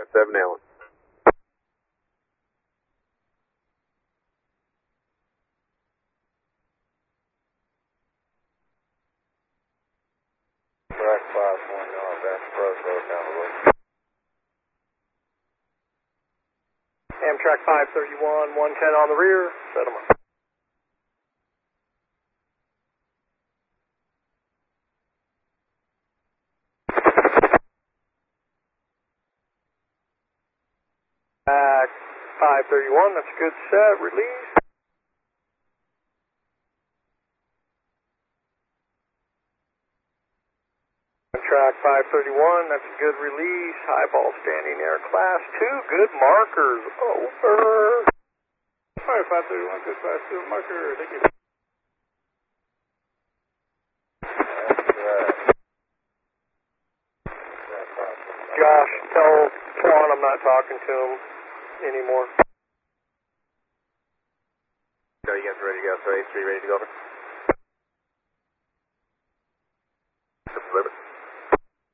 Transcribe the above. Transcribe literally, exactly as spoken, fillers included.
seven Allen. Track five one North, that's Rose Road down the road. Amtrak five thirty-one, one ten on the rear, set them up. Back five thirty-one, that's a good set, release. Track five thirty-one, that's a good release. High ball standing there, class two, good markers, over. Alright, five thirty-one, good class two marker, thank you. Josh, tell Quan I'm not talking to him anymore. So you guys ready to go? So eight three ready to go over?